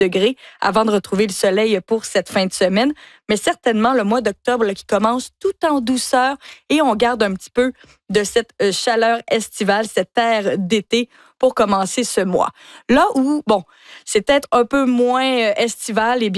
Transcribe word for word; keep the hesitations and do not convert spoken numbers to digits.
degrés avant de retrouver le soleil pour cette fin de semaine. Mais certainement le mois d'octobre là, qui commence tout en douceur et on garde un petit peu de cette euh, chaleur estivale, cette air d'été pour commencer ce mois. Là où, bon, c'est peut-être un peu moins euh, estival, et bien